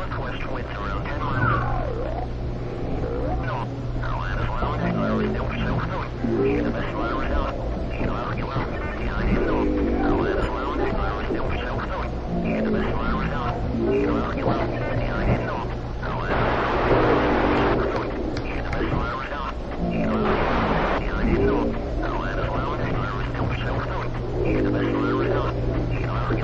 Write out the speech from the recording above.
southwest winds around 10 miles. North Carolina, fly on deck, still pursuing. Here's the best